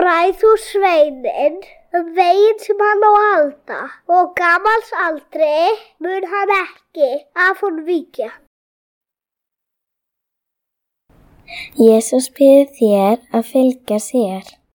fræð þú sveininn veginn sem hann á að halda, og gamals aldri mun hann ekki af honum víkja. Jesús býður þér að fylgja sér.